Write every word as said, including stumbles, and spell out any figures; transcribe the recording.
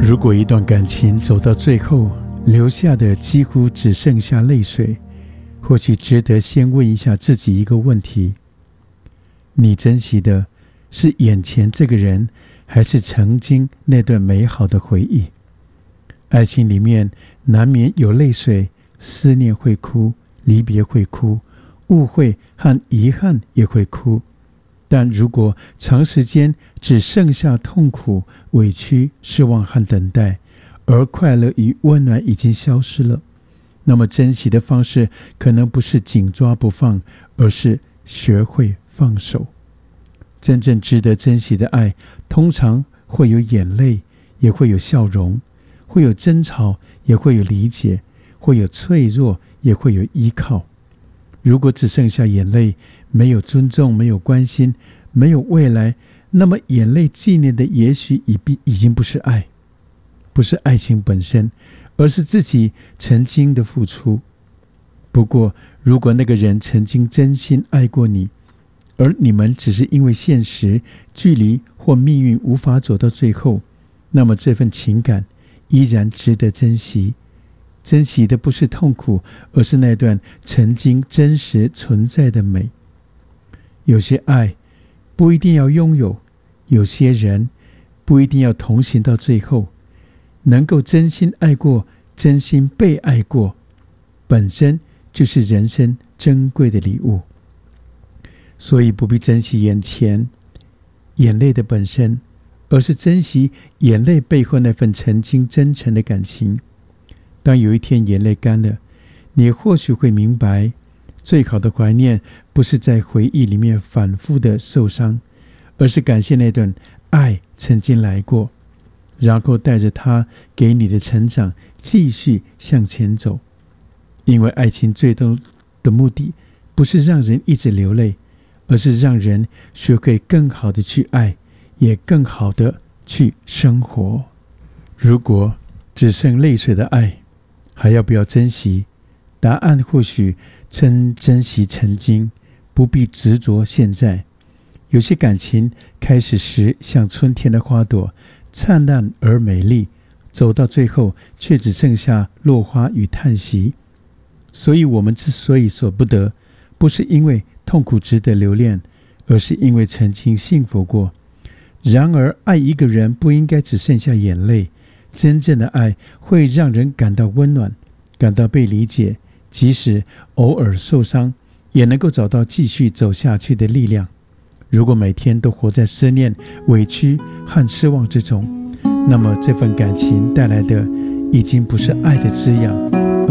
如果一段感情走到最后，留下的几乎只剩下泪水，或许值得先问一下自己一个问题：你珍惜的是眼前这个人，还是曾经那段美好的回忆？爱情里面难免有泪水，思念会哭，离别会哭，误会和遗憾也会哭。但如果长时间只剩下痛苦、委屈、失望和等待，而快乐与温暖已经消失了，那么珍惜的方式可能不是紧抓不放，而是学会放手。真正值得珍惜的爱，通常会有眼泪，也会有笑容，会有争吵，也会有理解，会有脆弱，也会有依靠。如果只剩下眼泪，没有尊重，没有关心，没有未来，那么眼泪纪念的也许已已经不是爱，不是爱情本身，而是自己曾经的付出。不过，如果那个人曾经真心爱过你，而你们只是因为现实、距离或命运无法走到最后，那么这份情感依然值得珍惜。珍惜的不是痛苦，而是那段曾经真实存在的美。有些爱不一定要拥有，有些人不一定要同行到最后。能够真心爱过，真心被爱过，本身就是人生珍贵的礼物。所以不必珍惜眼前眼泪的本身，而是珍惜眼泪背后那份曾经真诚的感情。当有一天眼泪干了，你或许会明白，最好的怀念不是在回忆里面反复的受伤，而是感谢那段爱曾经来过，然后带着它给你的成长继续向前走。因为爱情最终的目的不是让人一直流泪，而是让人学会更好的去爱，也更好的去生活。如果只剩泪水的爱，还要不要珍惜？答案或许真珍惜曾经，不必执着现在。有些感情开始时像春天的花朵，灿烂而美丽，走到最后却只剩下落花与叹息。所以我们之所以舍不得，不是因为痛苦值得留恋，而是因为曾经幸福过。然而爱一个人不应该只剩下眼泪，真正的爱会让人感到温暖，感到被理解，即使偶尔受伤，也能够找到继续走下去的力量。如果每天都活在思念、委屈和失望之中，那么这份感情带来的已经不是爱的滋养，